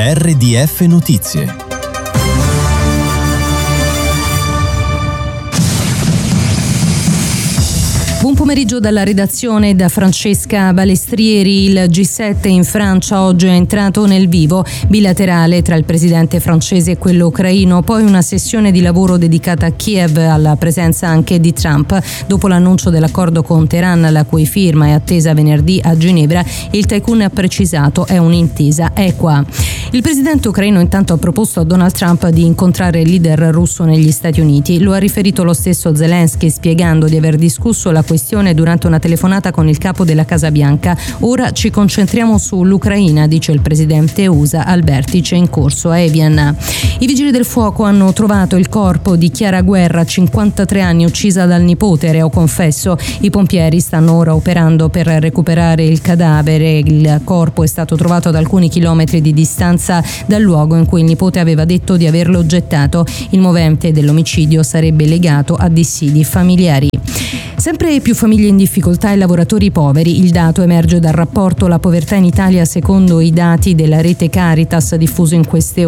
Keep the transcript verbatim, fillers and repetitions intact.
R D F Notizie. Buon pomeriggio dalla redazione da Francesca Balestrieri. Il G sette in Francia oggi è entrato nel vivo, bilaterale tra il presidente francese e quello ucraino, poi una sessione di lavoro dedicata a Kiev, alla presenza anche di Trump. Dopo l'annuncio dell'accordo con Teheran, la cui firma è attesa venerdì a Ginevra, il tycoon ha precisato è un'intesa equa. Il presidente ucraino intanto ha proposto a Donald Trump di incontrare il leader russo negli Stati Uniti. Lo ha riferito lo stesso Zelensky, spiegando di aver discusso la questione durante una telefonata con il capo della Casa Bianca. Ora ci concentriamo sull'Ucraina, dice il presidente U S A al vertice in corso a Evian. I vigili del fuoco hanno trovato il corpo di Chiara Guerra, cinquantatré anni, uccisa dal nipote, reo confesso. I pompieri stanno ora operando per recuperare il cadavere. Il corpo è stato trovato ad alcuni chilometri di distanza dal luogo in cui il nipote aveva detto di averlo gettato. Il movente dell'omicidio sarebbe legato a dissidi familiari. Sempre più famiglie in difficoltà e lavoratori poveri. Il dato emerge dal rapporto La povertà in Italia secondo i dati della rete Caritas diffuso in queste